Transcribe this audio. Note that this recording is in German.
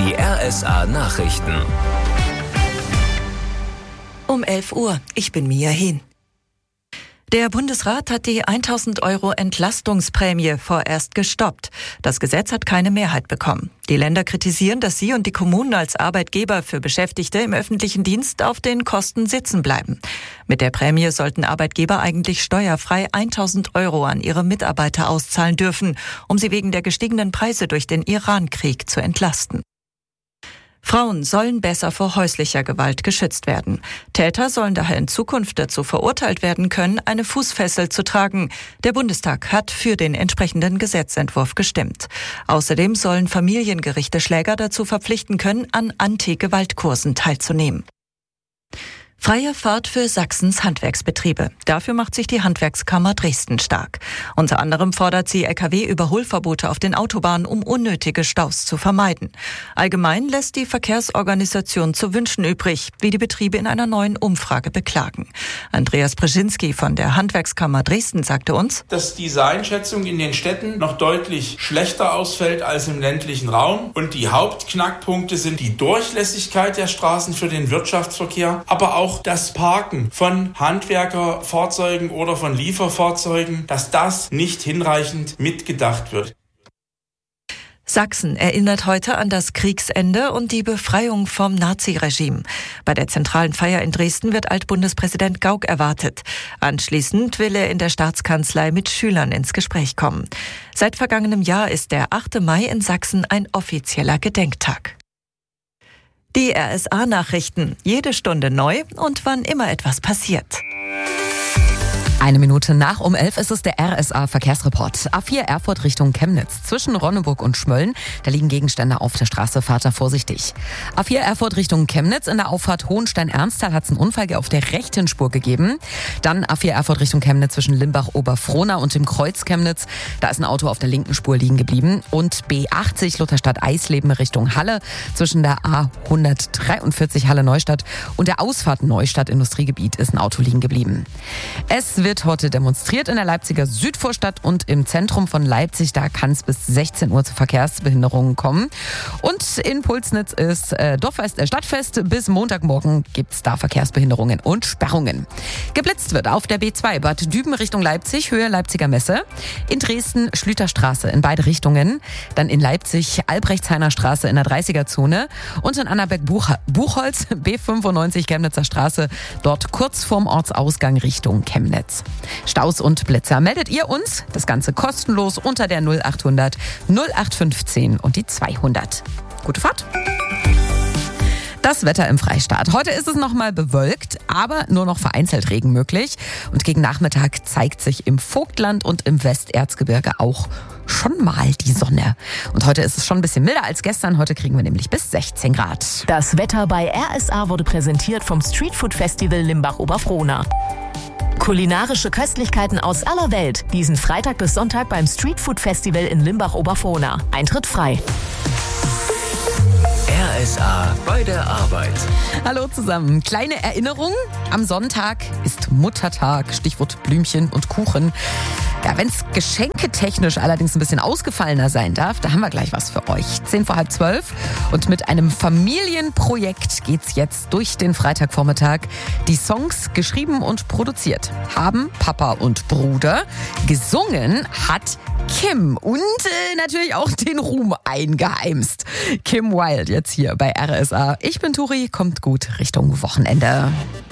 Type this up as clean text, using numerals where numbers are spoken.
Die RSA Nachrichten. Um 11 Uhr. Ich bin Mia Hehn. Der Bundesrat hat die 1.000 € Entlastungsprämie vorerst gestoppt. Das Gesetz hat keine Mehrheit bekommen. Die Länder kritisieren, dass sie und die Kommunen als Arbeitgeber für Beschäftigte im öffentlichen Dienst auf den Kosten sitzen bleiben. Mit der Prämie sollten Arbeitgeber eigentlich steuerfrei 1.000 € an ihre Mitarbeiter auszahlen dürfen, um sie wegen der gestiegenen Preise durch den Iran-Krieg zu entlasten. Frauen sollen besser vor häuslicher Gewalt geschützt werden. Täter sollen daher in Zukunft dazu verurteilt werden können, eine Fußfessel zu tragen. Der Bundestag hat für den entsprechenden Gesetzentwurf gestimmt. Außerdem sollen Familiengerichte Schläger dazu verpflichten können, an Anti-Gewalt-Kursen teilzunehmen. Freie Fahrt für Sachsens Handwerksbetriebe. Dafür macht sich die Handwerkskammer Dresden stark. Unter anderem fordert sie Lkw-Überholverbote auf den Autobahnen, um unnötige Staus zu vermeiden. Allgemein lässt die Verkehrsorganisation zu wünschen übrig, wie die Betriebe in einer neuen Umfrage beklagen. Andreas Brzezinski von der Handwerkskammer Dresden sagte uns, dass diese Einschätzung in den Städten noch deutlich schlechter ausfällt als im ländlichen Raum. Und die Hauptknackpunkte sind die Durchlässigkeit der Straßen für den Wirtschaftsverkehr, aber auch das Parken von Handwerkerfahrzeugen oder von Lieferfahrzeugen, dass das nicht hinreichend mitgedacht wird. Sachsen erinnert heute an das Kriegsende und die Befreiung vom Naziregime. Bei der zentralen Feier in Dresden wird Altbundespräsident Gauck erwartet. Anschließend will er in der Staatskanzlei mit Schülern ins Gespräch kommen. Seit vergangenem Jahr ist der 8. Mai in Sachsen ein offizieller Gedenktag. Die RSA-Nachrichten. Jede Stunde neu und wann immer etwas passiert. 1 Minute nach um 11 ist es der RSA-Verkehrsreport. A4 Erfurt Richtung Chemnitz. Zwischen Ronneburg und Schmölln, da liegen Gegenstände auf der Straße. Fahrt da vorsichtig. A4 Erfurt Richtung Chemnitz. In der Auffahrt Hohenstein-Ernsthal hat es einen Unfall auf der rechten Spur gegeben. Dann A4 Erfurt Richtung Chemnitz zwischen Limbach-Oberfrohna und dem Kreuz Chemnitz. Da ist ein Auto auf der linken Spur liegen geblieben. Und B80 Lutherstadt-Eisleben Richtung Halle. Zwischen der A143 Halle-Neustadt und der Ausfahrt Neustadt-Industriegebiet ist ein Auto liegen geblieben. Es wird heute demonstriert in der Leipziger Südvorstadt und im Zentrum von Leipzig. Da kann es bis 16 Uhr zu Verkehrsbehinderungen kommen. Und in Pulsnitz ist Stadtfest. Bis Montagmorgen gibt es da Verkehrsbehinderungen und Sperrungen. Geblitzt wird auf der B2 Bad Düben Richtung Leipzig, Höhe Leipziger Messe. In Dresden Schlüterstraße in beide Richtungen. Dann in Leipzig Albrechtshainer Straße in der 30er-Zone. Und in Annaberg-Buchholz B95 Chemnitzer Straße. Dort kurz vorm Ortsausgang Richtung Chemnitz. Staus und Blitzer meldet ihr uns. Das Ganze kostenlos unter der 0800 0815 und die 200. Gute Fahrt. Das Wetter im Freistaat. Heute ist es nochmal bewölkt, aber nur noch vereinzelt Regen möglich. Und gegen Nachmittag zeigt sich im Vogtland und im Westerzgebirge auch schon mal die Sonne. Und heute ist es schon ein bisschen milder als gestern. Heute kriegen wir nämlich bis 16 Grad. Das Wetter bei RSA wurde präsentiert vom Streetfood Festival Limbach-Oberfrohna. Kulinarische Köstlichkeiten aus aller Welt. Diesen Freitag bis Sonntag beim Streetfood Festival in Limbach-Oberfrohna. Eintritt frei. RSA bei der Arbeit. Hallo zusammen. Kleine Erinnerung. Am Sonntag ist Muttertag. Stichwort Blümchen und Kuchen. Ja, wenn es geschenketechnisch allerdings ein bisschen ausgefallener sein darf, da haben wir gleich was für euch. 11:10. Und mit einem Familienprojekt geht's jetzt durch den Freitagvormittag. Die Songs geschrieben und produziert haben Papa und Bruder. Gesungen hat Kim und natürlich auch den Ruhm eingeheimst. Kim Wilde jetzt hier bei RSA. Ich bin Turi, kommt gut Richtung Wochenende.